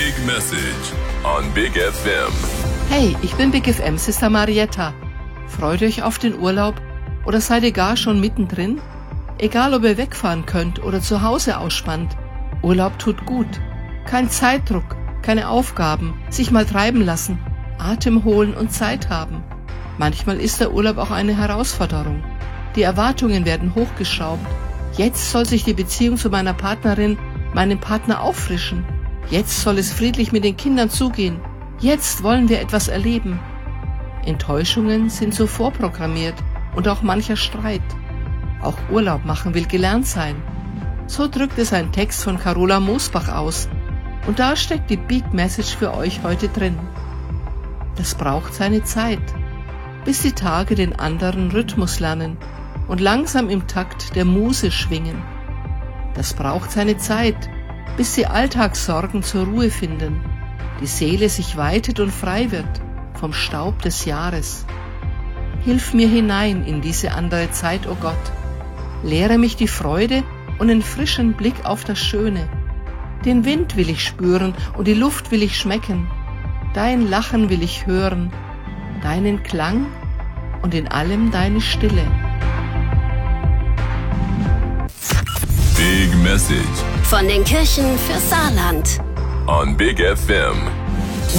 Big Message on Big FM. Hey, ich bin Big FM Sister Marietta. Freut euch auf den Urlaub oder seid ihr gar schon mittendrin? Egal, ob ihr wegfahren könnt oder zu Hause ausspannt, Urlaub tut gut. Kein Zeitdruck, keine Aufgaben, sich mal treiben lassen, Atem holen und Zeit haben. Manchmal ist der Urlaub auch eine Herausforderung. Die Erwartungen werden hochgeschraubt. Jetzt soll sich die Beziehung zu meiner Partnerin, meinem Partner auffrischen. Jetzt soll es friedlich mit den Kindern zugehen. Jetzt wollen wir etwas erleben. Enttäuschungen sind so vorprogrammiert und auch mancher Streit. Auch Urlaub machen will gelernt sein. So drückt es ein Text von Carola Mosbach aus. Und da steckt die Big Message für euch heute drin. Das braucht seine Zeit, bis die Tage den anderen Rhythmus lernen und langsam im Takt der Muse schwingen. Das braucht seine Zeit, bis die Alltagssorgen zur Ruhe finden, die Seele sich weitet und frei wird vom Staub des Jahres. Hilf mir hinein in diese andere Zeit, o Gott. Lehre mich die Freude und den frischen Blick auf das Schöne. Den Wind will ich spüren und die Luft will ich schmecken. Dein Lachen will ich hören, deinen Klang und in allem deine Stille. Big Message Von den Kirchen für Saarland. on Big FM.